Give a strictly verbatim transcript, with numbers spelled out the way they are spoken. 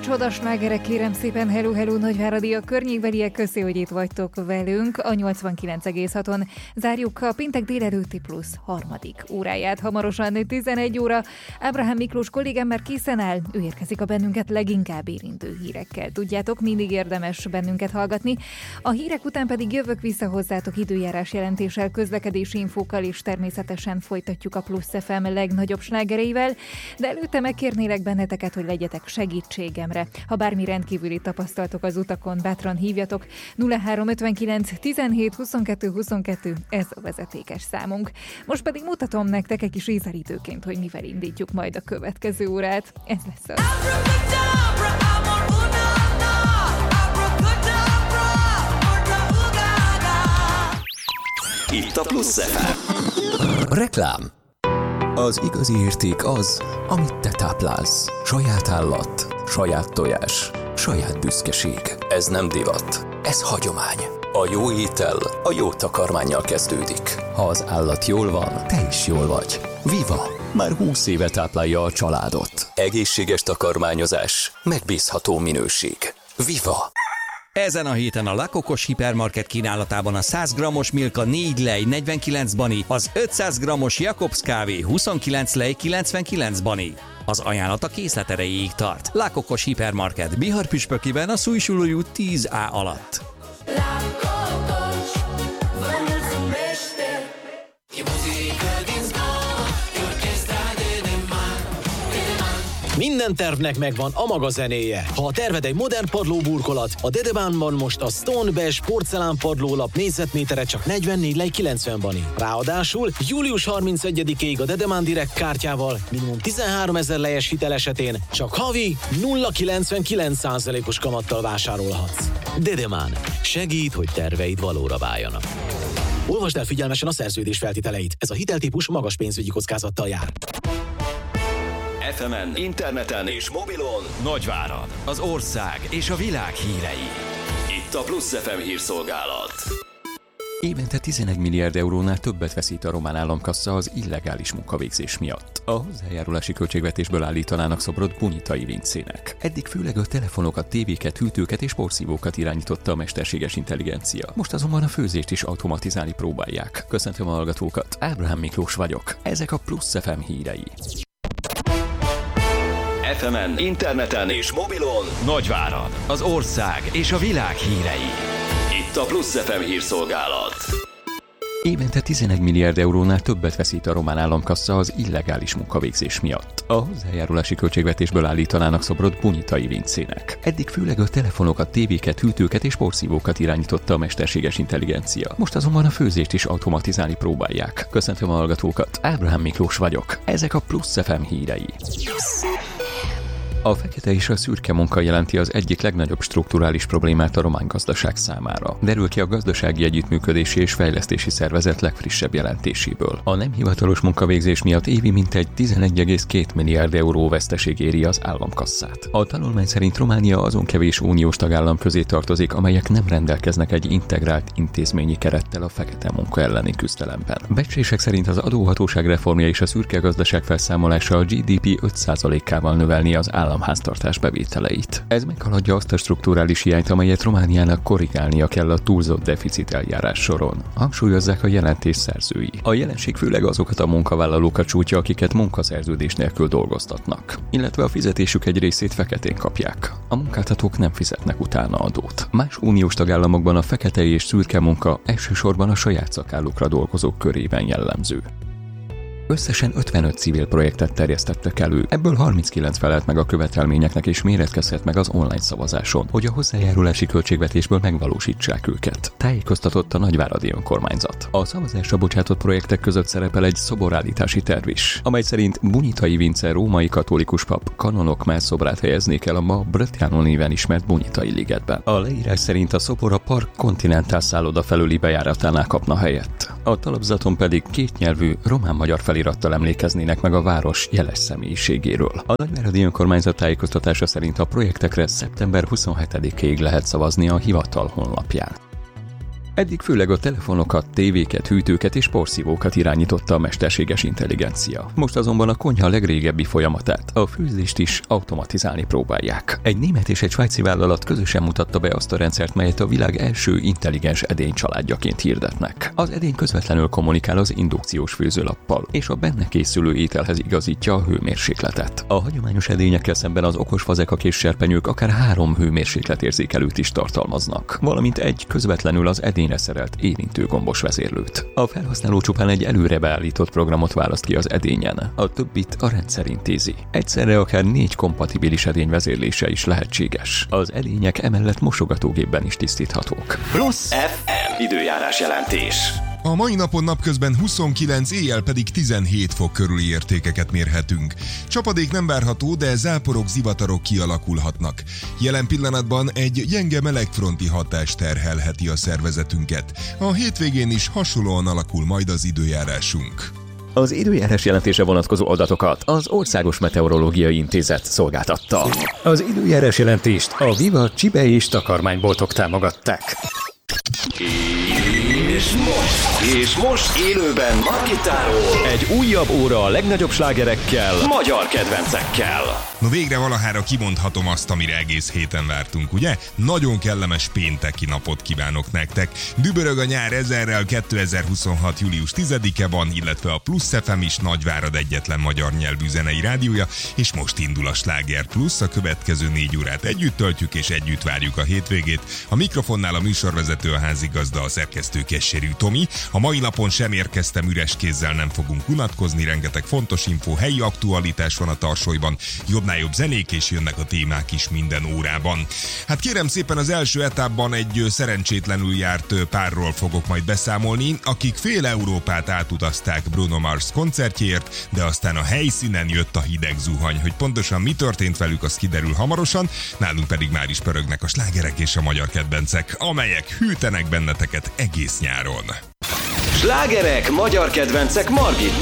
Csodaslágerek, kérem szépen, hello, hello, Nagyváradi, a környékbeliek, köszi, hogy itt vagytok velünk. A nyolcvankilenc egész haton zárjuk a péntek délelőtti plusz harmadik óráját. Hamarosan tizenegy óra. Ábrahám Miklós kollégám már készen áll, ő érkezik a bennünket leginkább érintő hírekkel. Tudjátok, mindig érdemes bennünket hallgatni. A hírek után pedig jövök vissza hozzátok időjárás jelentéssel, közlekedési infókkal, és természetesen folytatjuk a Plusz ef em legnagyobb slágereivel, de előtte megkérnélek benneteket, hogy legyetek segítségemre. Ha bármi rendkívüli tapasztaltok az utakon, bátran hívjatok. nulla három ötvenkilenc tizenhét huszonkettő huszonkettő, ez a vezetékes számunk. Most pedig mutatom nektek egy kis ízelítőként, hogy mivel indítjuk majd a következő órát. Ez lesz az. Itt a Plusz ef em. Reklám. Az igazi érték az, amit te táplálsz. Saját állat, saját tojás, saját büszkeség. Ez nem divat, ez hagyomány. A jó étel a jó takarmánnyal kezdődik. Ha az állat jól van, te is jól vagy. Viva! Már húsz éve táplálja a családot. Egészséges takarmányozás, megbízható minőség. Viva! Ezen a héten a Lakokos hipermarket kínálatában a száz grammos Milka négy lej negyvenkilenc bani, az ötszáz grammos Jakobs kávé huszonkilenc lej kilencvenkilenc bani. Az ajánlat a készlet erejéig tart. Lakokos hipermarket Bihar püspökében a Szújsulói út tíz á alatt. Minden tervnek megvan a maga zenéje. Ha a terved egy modern padlóburkolat, a Dedemánban most a Stone Beige porcelán padlólap négyzetmétere csak negyvennégy lej kilencven bani. Ráadásul július harmincegyedikéig a Dedemán Direkt kártyával minimum tizenháromezer lejes hitel esetén csak havi nulla egész kilencvenkilenc százalékos kamattal vásárolhatsz. Dedemán. Segít, hogy terveid valóra váljanak. Olvasd el figyelmesen a szerződés feltételeit. Ez a hiteltípus magas pénzügyi kockázattal jár. ef emen, interneten és mobilon Nagyvárad, az ország és a világ hírei. Itt a Plusz ef em hírszolgálat. Évente tizenegy milliárd eurónál többet veszít a román államkassa az illegális munkavégzés miatt. A hozzájárulási költségvetésből állítanának szobrot Bunyitai Vincének. Eddig főleg a telefonokat, tévéket, hűtőket és porszívókat irányította a mesterséges intelligencia. Most azonban a főzést is automatizálni próbálják. Köszöntöm a hallgatókat, Ábrahám Miklós vagyok. Ezek a Plusz ef em hírei. ef emen, interneten és mobilon Nagyvárad, az ország és a világ hírei. Itt a Plusz ef em hírszolgálat. Évente tizenegy milliárd eurónál többet veszít a román államkassa az illegális munkavégzés miatt. A hozzájárulási költségvetésből állítanának szobrot Bunyitai Vincének. Eddig főleg a telefonokat, tévéket, hűtőket és porszívókat irányította a mesterséges intelligencia. Most azonban a főzést is automatizálni próbálják. Köszöntöm a hallgatókat, Ábrahám Miklós vagyok. Ezek a Plusz ef em hírei. A fekete és a szürke munka jelenti az egyik legnagyobb strukturális problémát a román gazdaság számára. Derül ki a Gazdasági Együttműködési és Fejlesztési Szervezet legfrissebb jelentéséből. A nem hivatalos munkavégzés miatt évi mintegy tizenegy egész két milliárd euró veszteség éri az államkasszát. A tanulmány szerint Románia azon kevés uniós tagállam közé tartozik, amelyek nem rendelkeznek egy integrált intézményi kerettel a fekete munka elleni küzdelemben. Becslések szerint az adóhatóság reformja és a szürke gazdaság felszámolása a gé dé pé öt százalékával növelni az állam háztartás bevételeit. Ez meghaladja azt a strukturális hiányt, amelyet Romániának korrigálnia kell a túlzott deficit eljárás soron. Hangsúlyozzák a jelentés szerzői. A jelenség főleg azokat a munkavállalókat sújtja, akiket munkaszerződés nélkül dolgoztatnak, illetve a fizetésük egy részét feketén kapják. A munkáltatók nem fizetnek utána adót. Más uniós tagállamokban a fekete és szürke munka elsősorban a saját szakállukra dolgozók körében jellemző. Összesen ötvenöt civil projektet terjesztettek elő, ebből harminckilenc felelt meg a követelményeknek és méretkezhet meg az online szavazáson, hogy a hozzájárulási költségvetésből megvalósítsák őket. Tájékoztatott a nagyváradi önkormányzat. A szavazásra bocsátott projektek között szerepel egy szoborállítási terv is, amely szerint Bunyitai Vince római katolikus pap kanonok mellszobrát helyeznék el a ma Brătianu néven ismert Bunyitai ligetben. A leírás szerint a szobor a Park Continental szálloda felüli bejáratánál kapna helyet. A talapzaton pedig kétnyelvű román-magyar felirattal emlékeznének meg a város jeles személyiségéről. A nagyváradi önkormányzat tájékoztatása szerint a projektekre szeptember huszonhetedikéig lehet szavazni a hivatal honlapján. Eddig főleg a telefonokat, tévéket, hűtőket és porszívókat irányította a mesterséges intelligencia. Most azonban a konyha legrégebbi folyamatát, a főzést is automatizálni próbálják. Egy német és egy svájci vállalat közösen mutatta be azt a rendszert, melyet a világ első intelligens edény családjaként hirdetnek. Az edény közvetlenül kommunikál az indukciós főzőlappal, és a benne készülő ételhez igazítja a hőmérsékletet. A hagyományos edényekkel szemben az okos fazekak és serpenyők akár három hőmérsékletérzékelőt is tartalmaznak, valamint egy közvetlenül az edényre szerelt érintőgombos vezérlőt. A felhasználó csupán egy előre beállított programot választ ki az edényen, a többit a rendszer intézi. Egyszerre akár négy kompatibilis edény vezérlése is lehetséges. Az edények emellett mosogatógépben is tisztíthatók. Plusz ef em időjárás jelentés. A mai napon napközben huszonkilenc, éjjel pedig tizenhét fok körüli értékeket mérhetünk. Csapadék nem várható, de záporok, zivatarok kialakulhatnak. Jelen pillanatban egy gyenge melegfronti hatás terhelheti a szervezetünket. A hétvégén is hasonlóan alakul majd az időjárásunk. Az időjárás jelentése vonatkozó adatokat az Országos Meteorológiai Intézet szolgáltatta. Az időjárás jelentést a Viva csibe és takarmányboltok támogatták. És most, és most élőben Margittáról egy újabb óra a legnagyobb slágerekkel, magyar kedvencekkel. No végre valahára kimondhatom azt, amire egész héten vártunk, ugye? Nagyon kellemes pénteki napot kívánok nektek. Dübörög a nyár ezerrel, kétezer-huszonhat. július tizedike van, illetve a Plusz ef em is Nagyvárad egyetlen magyar nyelvű zenei rádiója, és most indul a Sláger Plusz, a következő négy órát együtt töltjük és együtt várjuk a hétvégét. A mikrofonnál a műsorvezető, a házigazda, a szerkesztő Kesserű Tomi. A mai napon sem érkeztem üres kézzel, nem fogunk unatkozni, rengeteg fontos info, helyi aktualitás van a tarsolyban, jobbnál jobb zenék, és jönnek a témák is minden órában. Hát kérem szépen, az első etapban egy szerencsétlenül járt párról fogok majd beszámolni, akik fél Európát átutazták Bruno Mars koncertjéért, de aztán a helyszínen jött a hideg zuhany. Hogy pontosan mi történt velük, az kiderül hamarosan, nálunk pedig már is pörögnek a slágerek és a magyar kedvencek, amelyek hűtenek benneteket egész nyáron. Slágerek, magyar kedvencek Margittal.